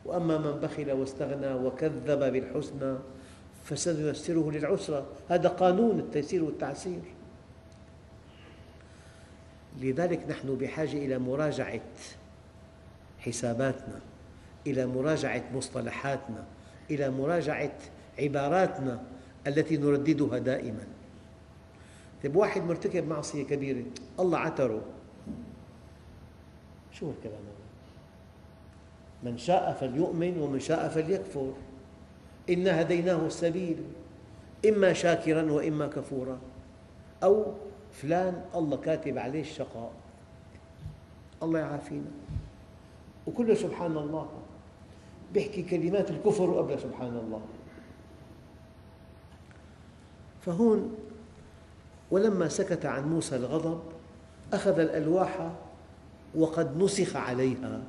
وأما من بخل واستغنى وكذب بالحسنى فسنيسره للعسرى. هذا قانون التيسير والتعسير. لذلك نحن بحاجة إلى مراجعة حساباتنا، إلى مراجعة مصطلحاتنا، إلى مراجعة عباراتنا التي نرددها دائما. طيب واحد مرتكب معصية كبيرة، الله عتره، شو الكلام هذا؟ من شاء فليؤمن ومن شاء فليكفر، إنا هديناه السبيل إما شاكرا وإما كفورا. أو فلان الله كاتب عليه الشقاء، الله يعافينا، وكله سبحان الله بيحكي كلمات الكفر وقبل سبحان الله. فهون ولما سكت عن موسى الغضب أخذ الألواح وقد نسخ عليها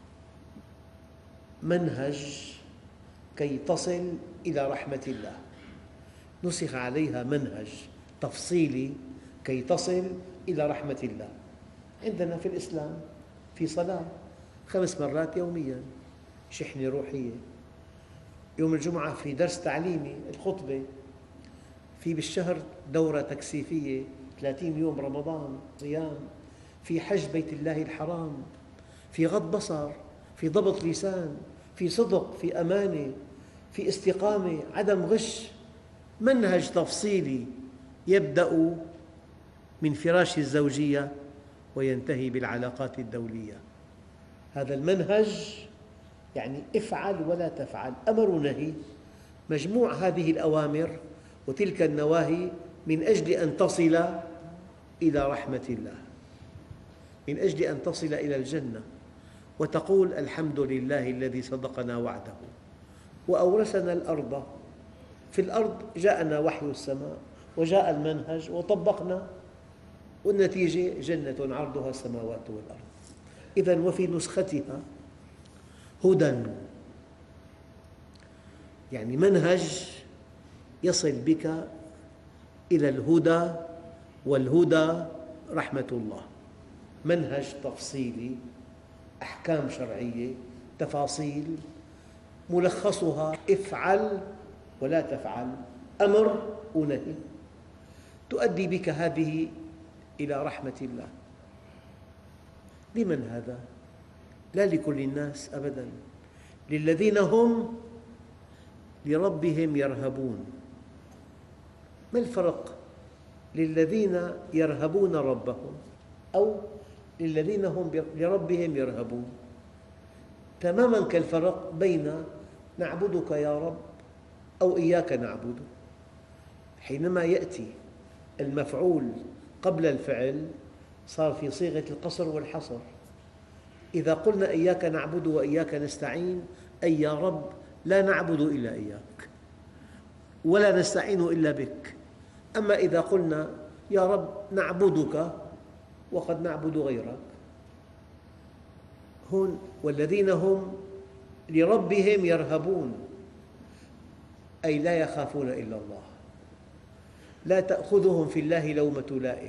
منهج كي تصل إلى رحمة الله، نسخ عليها منهج تفصيلي كي تصل إلى رحمة الله. عندنا في الإسلام في صلاة 5 مرات يومياً، شحنة روحية، يوم الجمعة في درس تعليمي الخطبة، في بالشهر دورة تكثيفية 30 يوم رمضان صيام، في حج بيت الله الحرام، في غض بصر، في ضبط لسان، في صدق، في أمانة، في استقامة، عدم غش. منهج تفصيلي يبدأ من فراش الزوجية وينتهي بالعلاقات الدولية. هذا المنهج يعني افعل ولا تفعل، أمر ونهي، مجموع هذه الأوامر وتلك النواهي من أجل أن تصل إلى رحمة الله، من أجل أن تصل إلى الجنة وتقول الحمد لله الذي صدقنا وعده وأورثنا الأرض. في الأرض جاءنا وحي السماء وجاء المنهج وطبقنا، والنتيجة جنة عرضها السماوات والأرض. إذن وفي نسختها هدى، يعني منهج يصل بك إلى الهدى، والهدى رحمة الله. منهج تفصيلي، أحكام شرعية، تفاصيل، ملخصها افعل ولا تفعل، أمر ونهي، تؤدي بك هذه إلى رحمة الله. لمن هذا؟ لا لكل الناس أبداً، للذين هم لربهم يرهبون. ما الفرق للذين يرهبون ربهم أو للذين هم لربهم يرهبون؟ تماماً كالفرق بين نعبدك يا رب أو إياك نعبد. حينما يأتي المفعول قبل الفعل صار في صيغة القصر والحصر. إذا قلنا إياك نعبد وإياك نستعين، أي يا رب لا نعبد إلا إياك ولا نستعين إلا بك. أما إذا قلنا يا رب نعبدك وقد نعبد غيرك، هون والذين هم لربهم يرهبون، أي لا يخافون إلا الله، لا تأخذهم في الله لومة لائم.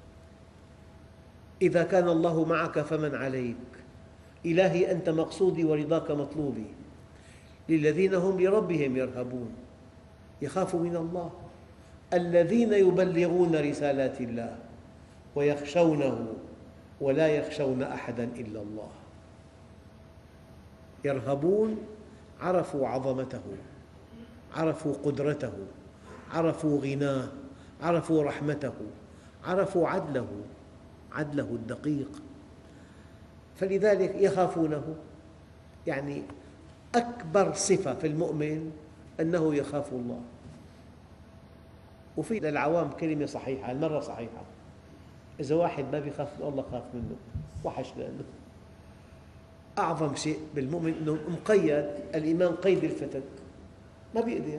إذا كان الله معك فمن عليك، إلهي أنت مقصودي ورضاك مطلوبي. للذين هم لربهم يرهبون، يخافوا من الله، الذين يبلغون رسالات الله ويخشونه ولا يخشون أحداً إلا الله. يرهبون، عرفوا عظمته، عرفوا قدرته، عرفوا غناه، عرفوا رحمته، عرفوا عدله الدقيق، فلذلك يخافونه. يعني أكبر صفة في المؤمن أنه يخاف الله. وفي للعوام كلمة صحيحة، المرة صحيحة، إذا واحد ما يخاف الله خاف منه، وحش. لأنه أعظم شيء بالمؤمن أنه مقيد، الإيمان قيد الفتك، ما بيقدر.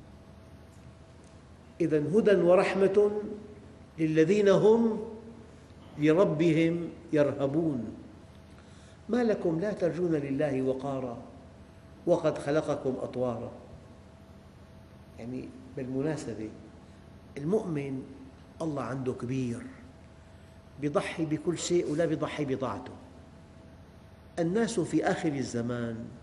إذن هدى ورحمة للذين هم لربهم يرهبون. ما لكم لا ترجون لله وقارا وقد خلقكم أطوارا. يعني بالمناسبة المؤمن الله عنده كبير، يضحي بكل شيء ولا يضحي بطاعته. الناس في آخر الزمان